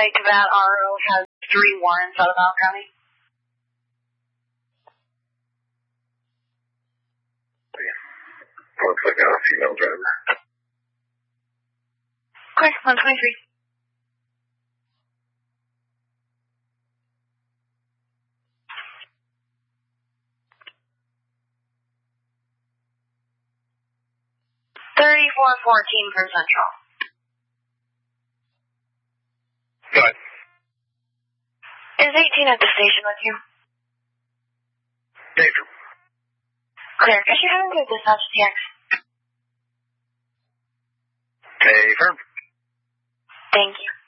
like that RO has 3 warrants out of Mount County. Looks like a female driver. Okay, 123. $34.14 for Central. Good. Is 18 at the station with you? David. Clear. Could you have him do dispatch TX? Hey, firm. Thank you.